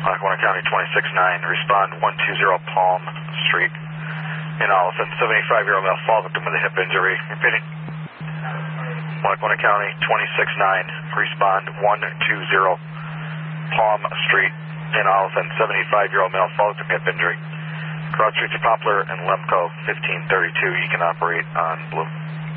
Lackawanna County 26-9, respond 120 Palm Street in Allison. 75-year-old male fall victim with a hip injury. Repeating. Lackawanna County 26-9, respond 120 Palm Street in Allison. 75-year-old male fall victim hip injury. Cross streets of Poplar and Lemco 1532. You can operate on blue.